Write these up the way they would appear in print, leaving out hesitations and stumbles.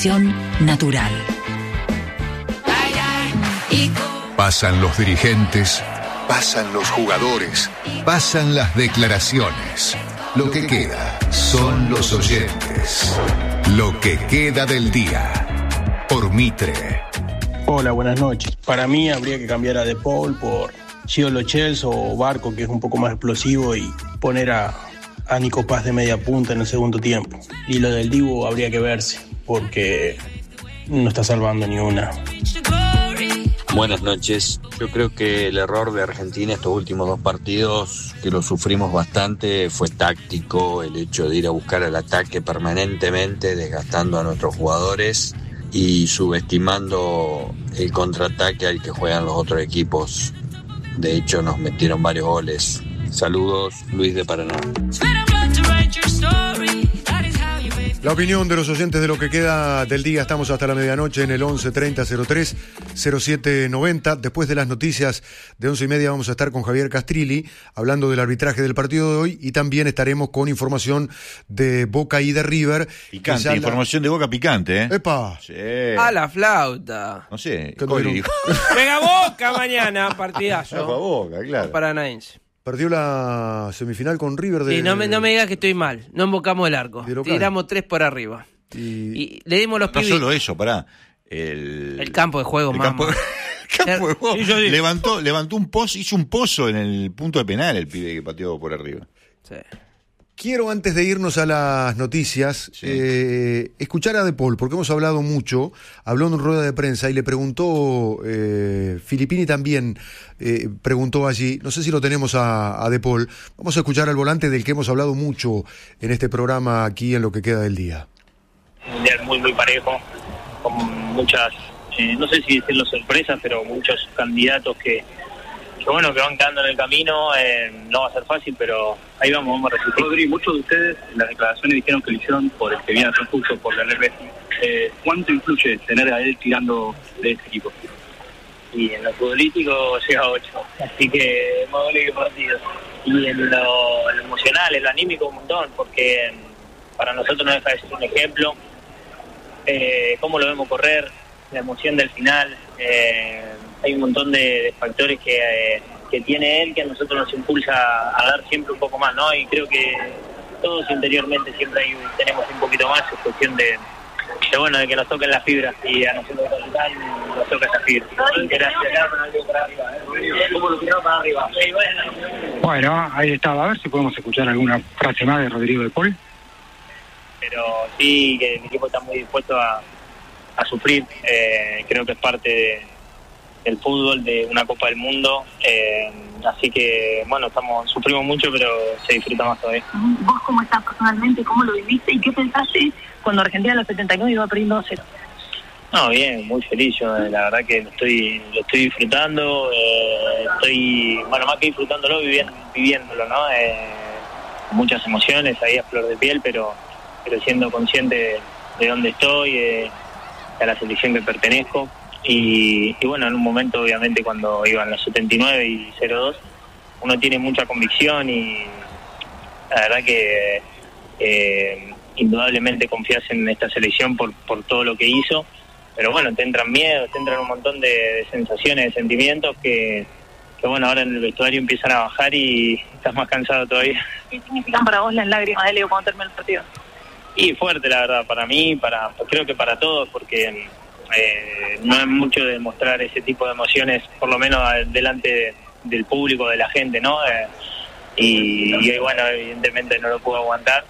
selección natural. Pasan los dirigentes, pasan los jugadores, pasan las declaraciones. Lo que queda son los oyentes. Lo que queda del día. Por Mitre. Hola, buenas noches. Para mí habría que cambiar a De Paul por Gio Lo Celso o Barco, que es un poco más explosivo, y poner a Nico Paz de media punta en el segundo tiempo. Y lo del Dibu habría que verse, porque no está salvando ni una. Buenas noches. Yo creo que el error de Argentina estos últimos 2 partidos, que lo sufrimos bastante, fue táctico, el hecho de ir a buscar el ataque permanentemente, desgastando a nuestros jugadores y subestimando el contraataque al que juegan los otros equipos. De hecho, nos metieron varios goles. Saludos, Luis de Paraná. La opinión de los oyentes de lo que queda del día. Estamos hasta la medianoche en el 11 30 03 07 90. Después de las noticias de 11:30 vamos a estar con Javier Castrilli hablando del arbitraje del partido de hoy, y también estaremos con información de Boca y de River. Picante, información de Boca picante, ¿eh? ¡Epa! Sí. A la flauta. No sé. Venga Boca mañana, partidazo. Boca, claro. Paranaense. Perdió la semifinal con River de... Sí, no me digas que estoy mal. No embocamos el arco. Tiramos 3 por arriba. Y le dimos los pibes. No solo eso, pará. El campo de juego, campo de juego. Sí, levantó un pozo, hizo un pozo en el punto de penal el pibe que pateó por arriba. Sí. Quiero, antes de irnos a las noticias, escuchar a De Paul, porque hemos hablado mucho. Habló en una rueda de prensa y le preguntó, Filippini también preguntó allí, no sé si lo tenemos a De Paul. Vamos a escuchar al volante del que hemos hablado mucho en este programa aquí en Lo que queda del día. Un mundial muy, muy parejo, con muchas, no sé si decirlo sorpresas, pero muchos candidatos que van quedando en el camino. No va a ser fácil, pero ahí vamos a resistir. Rodri, muchos de ustedes en las declaraciones dijeron que lo hicieron por el que viene a transcurso, por Lionel Messi. ¿Cuánto influye tener a él tirando de este equipo? Y en lo futbolístico llega a 8, así que más goles que partidos. Y en lo emocional, en lo anímico un montón, porque para nosotros no deja de ser un ejemplo. Cómo lo vemos correr, la emoción del final. Hay un montón de factores que tiene él que a nosotros nos impulsa a dar siempre un poco más, ¿no? Y creo que todos interiormente siempre tenemos un poquito más. Es cuestión de que nos toquen las fibras, y a nosotros nos toca esa fibra. Gracias. ¿Cómo lo tiró para arriba? Bueno, ahí estaba. A ver si podemos escuchar alguna frase más de Rodrigo De Paul. Pero sí, que el equipo está muy dispuesto a sufrir. Creo que es parte del fútbol, de una Copa del Mundo, así que sufrimos mucho, pero se disfruta más todavía. ¿Vos cómo estás personalmente? ¿Cómo lo viviste? ¿Y qué pensaste cuando Argentina a los 79 iba perdiendo 2-0? No, bien, muy feliz. Yo la verdad que lo estoy disfrutando, estoy, más que disfrutándolo, viviéndolo, ¿no? Muchas emociones ahí a flor de piel, pero siendo consciente de dónde estoy, a la selección que pertenezco. Y en un momento, obviamente, cuando iban los 79 y 0-2, uno tiene mucha convicción, y la verdad que indudablemente confías en esta selección por todo lo que hizo, pero te entran miedos, te entran un montón de sensaciones, de sentimientos que ahora en el vestuario empiezan a bajar y estás más cansado todavía. ¿Qué significan para vos las lágrimas de Leo cuando termina el partido? Y fuerte, la verdad, para mí, creo que para todos, porque no es mucho de mostrar ese tipo de emociones, por lo menos delante del público, de la gente, ¿no? Y evidentemente no lo puedo aguantar.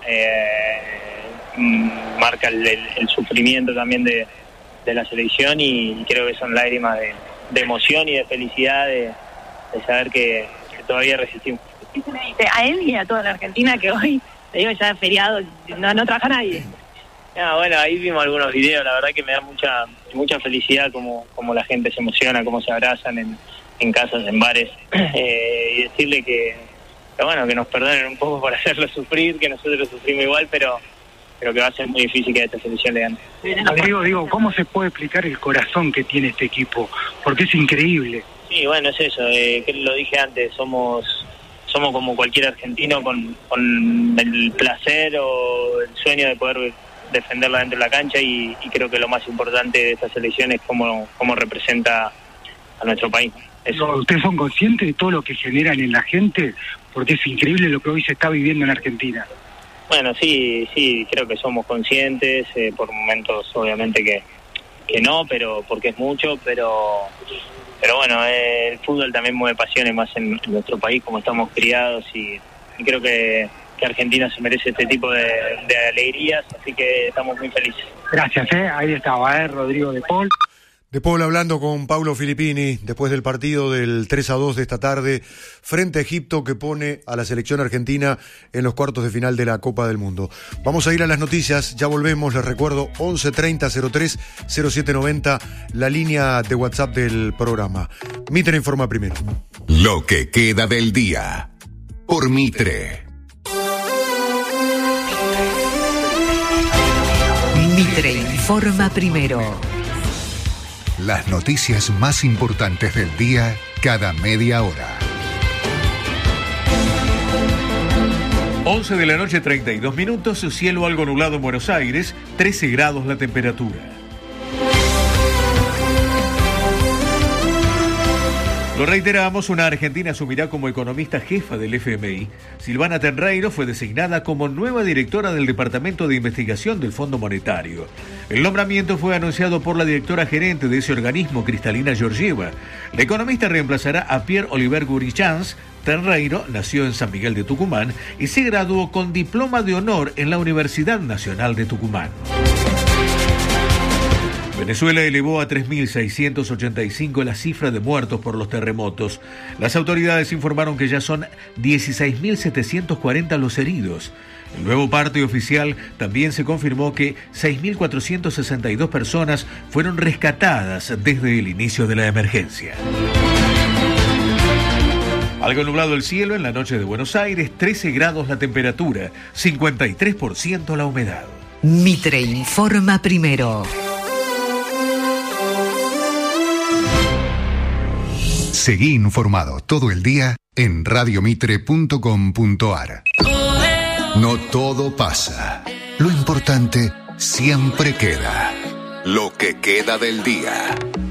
Marca el sufrimiento también de la selección, y creo que son lágrimas de emoción y de felicidad de saber que todavía resistimos. ¿Qué se le dice a él y a toda la Argentina que hoy, te digo, ya es feriado, no trabaja nadie? Ahí vimos algunos videos, la verdad que me da mucha felicidad como la gente se emociona, cómo se abrazan en casas, en bares, y decirle que nos perdonen un poco por hacerlo sufrir, que nosotros sufrimos igual, pero que va a ser muy difícil que a esta selección le gane. Digo, ¿cómo se puede explicar el corazón que tiene este equipo? Porque es increíble. Sí, es eso, que lo dije antes, somos como cualquier argentino con el placer o el sueño de poder defenderla dentro de la cancha y creo que lo más importante de esta selección es cómo representa a nuestro país. ¿Ustedes son conscientes de todo lo que generan en la gente? Porque es increíble lo que hoy se está viviendo en Argentina. Bueno, sí, creo que somos conscientes, por momentos obviamente que no, pero porque es mucho, pero bueno, el fútbol también mueve pasiones más en nuestro país, como estamos criados, y creo que Argentina se merece este tipo de alegrías, así que estamos muy felices. Gracias, ahí estaba, Rodrigo De Paul. De Paul hablando con Paulo Filippini después del partido del 3-2 de esta tarde frente a Egipto, que pone a la selección argentina en los cuartos de final de la Copa del Mundo. Vamos a ir a las noticias, ya volvemos, les recuerdo 11 30 03 07 90, la línea de WhatsApp del programa. Mitre informa primero. Lo que queda del día por Mitre. Mitre informa primero. Las noticias más importantes del día cada media hora. 11 de la noche, 32 minutos, cielo algo nublado en Buenos Aires, 13 grados la temperatura. Lo reiteramos, una argentina asumirá como economista jefa del FMI. Silvana Tenreiro fue designada como nueva directora del Departamento de Investigación del Fondo Monetario. El nombramiento fue anunciado por la directora gerente de ese organismo, Cristalina Georgieva. La economista reemplazará a Pierre-Olivier Gurichans. Tenreiro nació en San Miguel de Tucumán y se graduó con diploma de honor en la Universidad Nacional de Tucumán. Venezuela elevó a 3.685 la cifra de muertos por los terremotos. Las autoridades informaron que ya son 16.740 los heridos. El nuevo parte oficial también se confirmó que 6.462 personas fueron rescatadas desde el inicio de la emergencia. Algo nublado el cielo en la noche de Buenos Aires, 13 grados la temperatura, 53% la humedad. Mitre informa primero. Seguí informado todo el día en radiomitre.com.ar. No todo pasa. Lo importante siempre queda. Lo que queda del día.